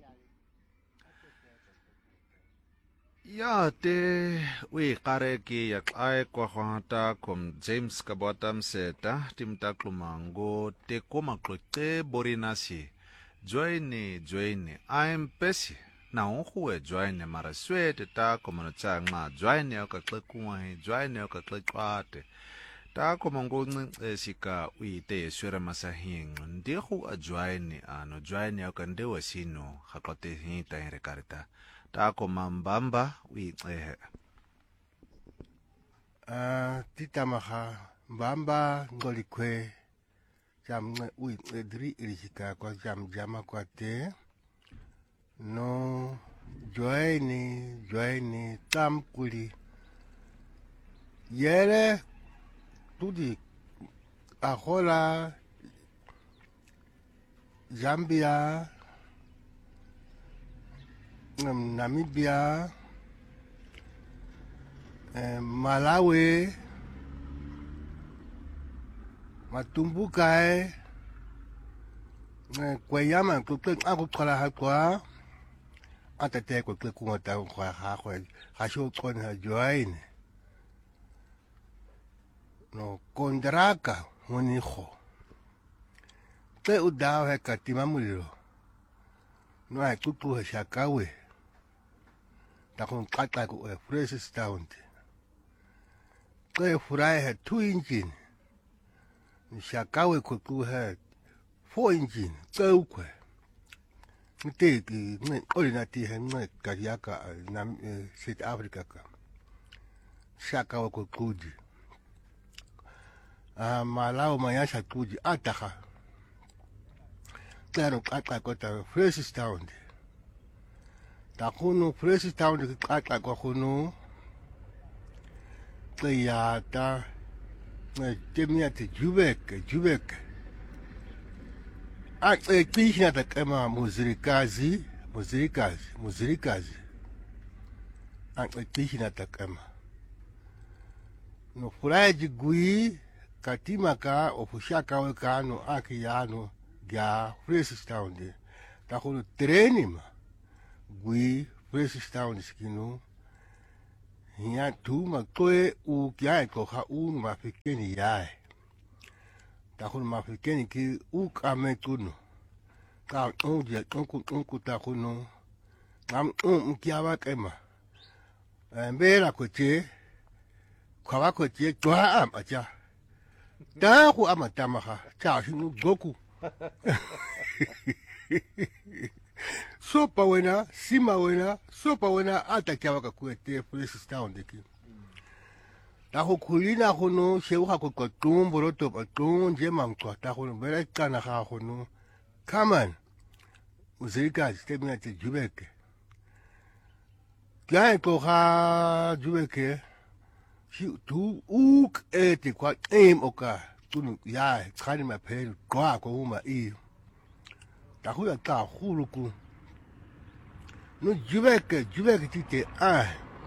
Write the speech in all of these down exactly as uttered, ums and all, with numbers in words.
Ya te ui kare ki ya klai kwa hwata kom James Kabota Mseta timta klumango te koma klote borinasi joini joini I'm pesi na unhuwe joini mara swete ta koma cha nga joini ya kakle kuwahi joini ya kakle kwate ta koma ngo nxincesika ui te yeswera masahingo ndihu a joini ano joini ya kandewa sino hakote hita hinrekarita tako mambamba uyicehe Ah, titamaha mbamba ngolikwe jam ui edri ilishika kwa jam jama kwa te no joini joini tam kuli yere tudi ahola Zambia um, Namibia eh, Malawi Matumbukai eh, Kweyama kukle ako kola hakwa atate kukle kungota kwa hakwa hasho kona join no kondraka moniho te udao he katima muliro no ai kuku he shakawe takon kata ku e fresh sound te furai he two engine shakawe kuku he four engine te ukwe te ki ne orina ti he ne kariaka na South Africa ka shakawe kuku di ah malao mayasha kuji ataka claro kaka kota fresh sound takuno fresh sound kaka kwa kuno tiyata ne temia te jubek jubek ate kisha ta kama muzirikazi muzirikazi muzirikazi ate kisha ta kama no furaji gui katima ka ofushaka we kano akiyano ya fresh sound takuno trenima gui fresh sound skino ya tu ma toe u kya ko ha un ma fikeni ya takuno ma fikeni ki u kame tuno ka on dia tonku tonku takuno am um kya ba kema mbera ko che kwa ba ko che twa am acha ta ku amatama ha cha shinu goku sopa wena sima wena sopa wena ata kya ka kuete fresh sound ki ta ho kulina hono sheu ha ko ko tumbo roto pa tunje mamtwa ta hono bere kana ha hono come on uzika stemina te jubeke kya ko ha jubeke shi tu uk ete kwa em oka tunu ya khani maphelo kwa ko uma i ta hu ya ta huluku no jubeke jubeke tite ah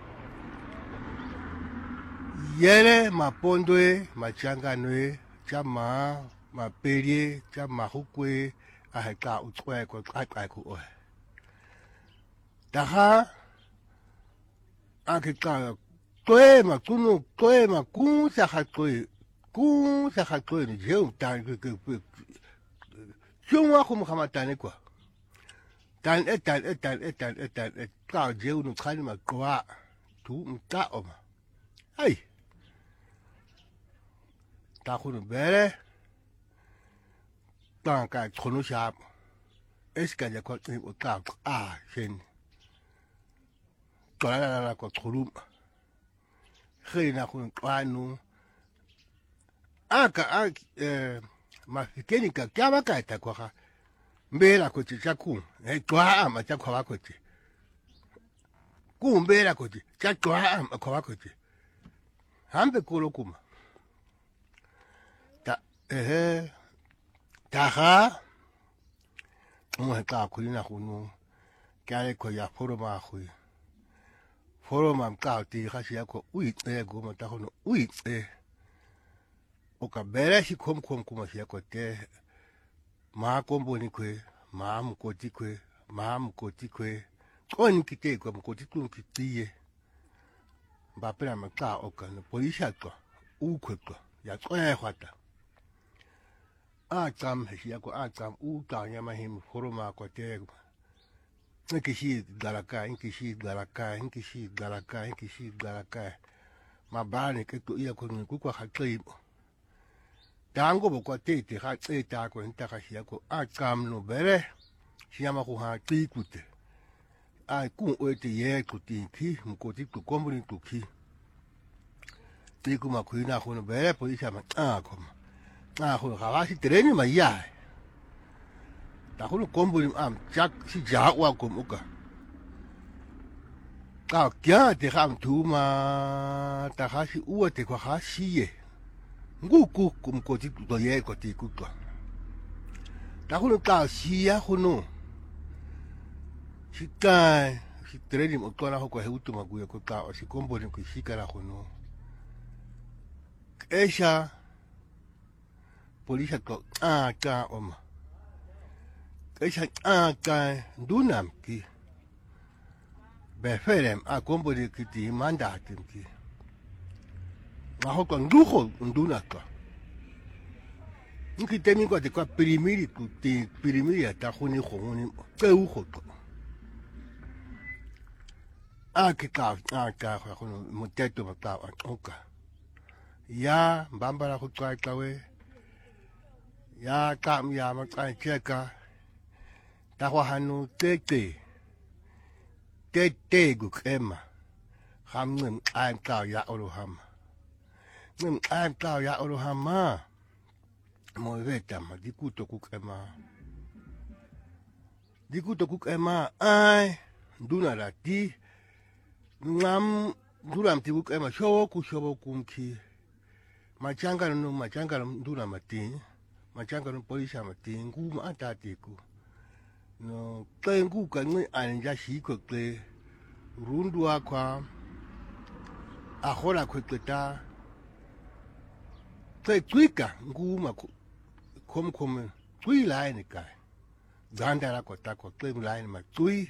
yere mapondwe machanganwe chama maperie chama hukwe aheka utswe ko qaqqa ku o ta ha akeka toema kuno toema ku sa ha toy ku sa ha toy ni je utan ke ke chuma ko mkhamatane kwa tan etan etan etan etan et ka je unu khani ma kwa tu mta oma ai ta khunu bere ta ka khunu sha eska ya ko o ka a shen tola la la ko khulu khina khunu kwanu aka ak eh mafikeni ka kya ba ka ta kwa mbela ko cha ku e twa ama cha kwa ko ti ku mbela ko ti cha twa ama kwa ko ti hambe kulo kuma ta eh ta ha mo ta ku na hunu kale ko ya forma khu forma ka ti ha sia ko ui e go mo ta hunu ui e o ka bere si kom kom kuma sia ko te ma kombo ni kwe ma mu ko ti kwe ma mkoti kwe on kite kwa mkoti tu kitie ba pera ma ka oka no polisha ko u kwe ko ya tsoe khwata a tsam he ya ko a tsam u ta nya ma him foroma ko te nkishi galaka nkishi galaka nkishi galaka nkishi galaka ma bani ke to iya ko ni ku kwa khaqibo dango bo ko te te ga tseta ko nta ga ya ko a tsam no bere shiyama ko ha tikute a ku o te ye ku ti ki mkoti ku kombuni ku ki ti ku ma ku ina ko no bere po isha ma a ko ma a ko ga wa si treni ma ya ta ko kombuni am chak si ja wa ko muka ka kya te ham tu ma ta ha si u te ko ha si ye ngu ku ku mkoti to ye ko ti ku ko ta ko ka si ya ko no si kai si treni mo to na ko he utu ma ku ko ka o si kombuni ku si kara ko no esha polisa ko a ka oma esha a ka dunam ki be ferem a kombuni ki ti manda ki ma ho ko nduho nduna ka nki temi ko te kwa primiri ku ti primiri ata khoni khoni pe u kho a ki ka a ka khono moteto ma ka oka ya mbambara ku twa tlawe ya ka ya ma ka cheka ta ho hanu tete tete gu kema hamnem a ka ya olohama nem a ka ya olohama mo veta ma dikuto ku kema dikuto ku kema ai nduna la ti ngam duram ti ku kema showo ku showo kumki machanga no machanga nduna mati machanga no polisa mati ngu atati ku no tengu ka ngi anja shiko kle rundu akwa ahora kweteta te twika ngu ma kom kom twi line ka zandara ko ta ko kle line ma twi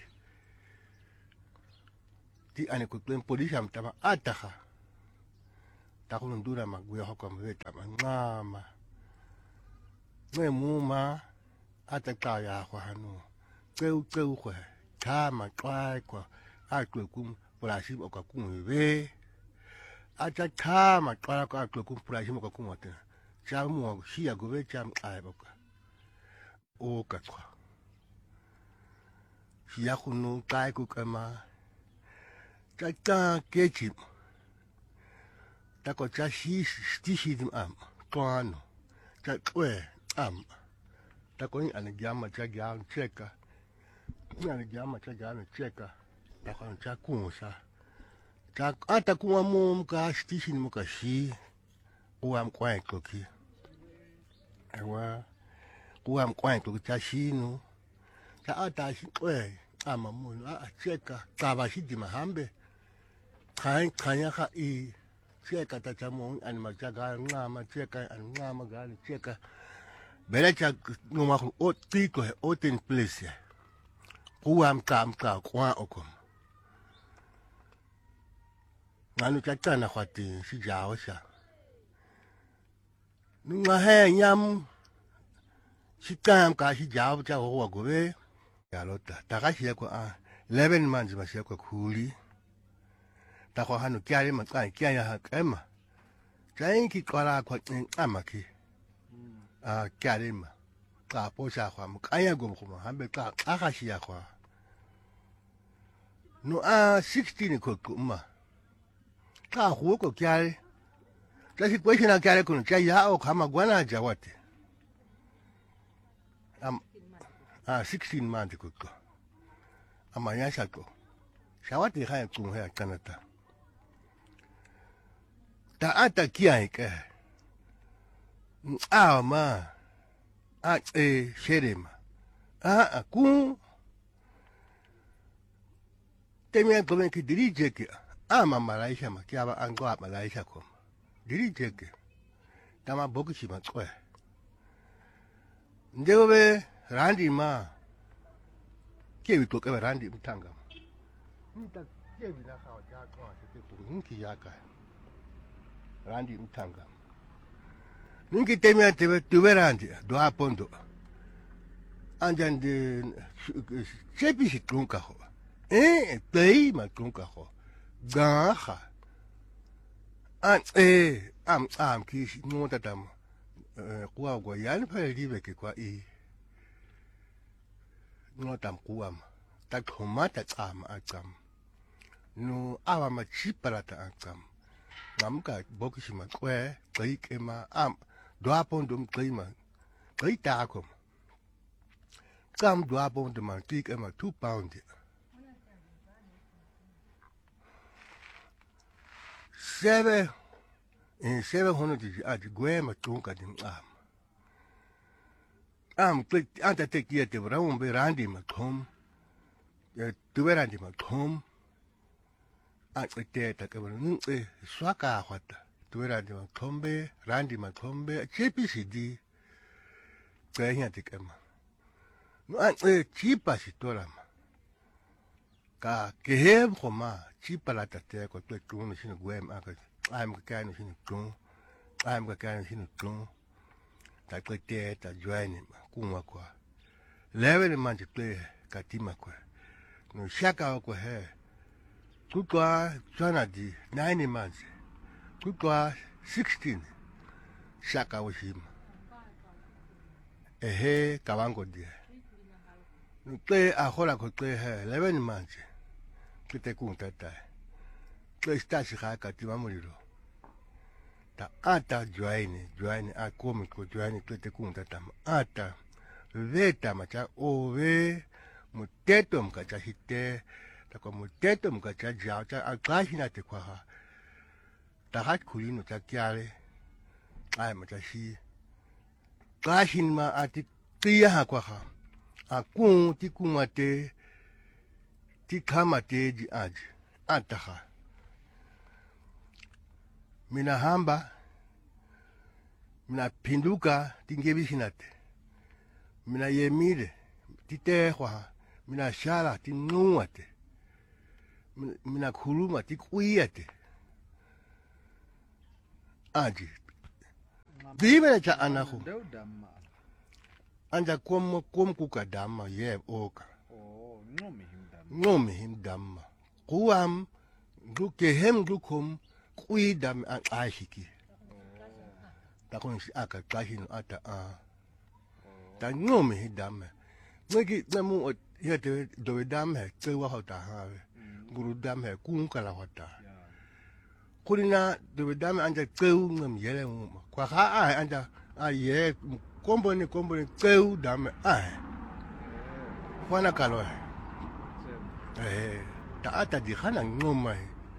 ti ane ko kle polisa mtama ataha ta ko ndura ma guya ko mbeta ma ngama ne muma ataka ya kwa hanu tseu tseu kwa kama kwa kwa atwe kum polasi o ka kum ve ata kama kwa kwa atwe kum polasi o ka kum wata cha mu shi ya go ve cha ai ba ka o ka kwa shi ya kunu kai ku kama ta ta kechi ta ko cha shi sti shi dim am kwano ta kwe am ta ko ni ana jama cha ga cheka ni ana jama cha ga na cheka ta ko cha kunsa ta ata kuma mu ka sti mu ka shi o am kwa ko ki ewa o am kwa ko cha shi no ta ata shi kwe ama mu a cheka ta ba shi di mahambe kai kanya ka i cheka ta cha mu an ma cha ga ngama cheka an ngama ga cheka bele cha no ma o tiko o ten place ku am kam ka kwa okom nganu cha tana khwati si jawo sha nunga he nyam si kam ka si jawo cha ho go be ya lota ta ga shi ko a eleven months ma shi ko khuli ta ko hanu kya le ma ka kya ya ha kema chain ki kwala kwa amaki a kyarima ka posha kwa mukanya go mkhuma hambe ka akashia kwa no a sixteen ko kuma ka huo ko kyare kasi kweshi na kyare kuno cha ya o kama gwana jawate am a sixteen months ko ko ama ya shako shawate ha ku ha kanata ta ata kiai ke ah ma ah eh sherema ah ku temia como que dirige que ama malaisha ma que aba ango malaisha ko dirige que tama bokushi ma tswe ndewe randi ma kewi to ka randi mtanga nta kewi na khawa ja kwa te ku nki yaka randi mtanga ninki temia te tuwe randi do apondo anjande chepi si trunka ho eh tei ma trunka ho gaha an eh am am ki ngota tam kwa kwa yan pha libe ke kwa i ngotam kuam ta khoma ta tsama akam no awa ma chipara ta akam namka bokishima kwe gqik ema am dwapondum qima qita kom kam dwapondum ma tik ema two pound seven in seven hundred at gwema tunka dim am am klik anta tekia te braun be randi ma kom ya tuwerandi ma kom a te ta ka bran e swaka hwata tuwerandi ma kombe randi ma kombe chepi sidi kaya te kama no an e chipa si tola ma ka kehem khoma chipa la ta te ko te tun sinu gwem aka I'm ka kan sinu tun I'm ka kan sinu tun ta ko te ta join ma kuma kwa level man te play katima kwa no shaka ko he kukwa chana di nine months kukwa sixteen shaka washima ehe kawango dia no te ahola ko te he eleven months kite kunta ta te sta si ka katima muliro ta ata join join a komi ko join kite kunta ta ata veta macha ove muteto mkacha hite ta kwa muteto mkacha jao cha akashi na te kwa ha ta hat kulino ta kiale ai macha shi kashin ma ati tia ha kwa ha akun ti kumate ti kamate ji aji ata ha mina hamba mina pinduka tingebi hinate mina yemire tite kwa mina shala tinuate mina kuluma tikuiate aji bibe cha anahu Damma. anja kom kom kuka damma ye oka Oh, ngomi him damma. ngomi him damma kuam duke hem dukum kui dam an ashiki ta kon si aka kashin ata a ta ngomi him damma ngeki namu yete do damme tsewa hota ha guru damme kun kala hota kulina do damme anja tsew ngam yele mu kwa ha a anja a ye kombo ni kombo ni tsew damme a wana kalo eh ta ata di khana ngoma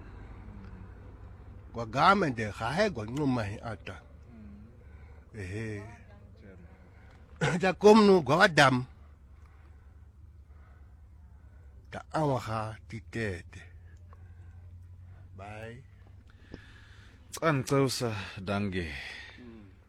kwa game de khahe kwa ngoma ata eh ja komnu kwa dam ta awaha titete bye Tsancausa dange.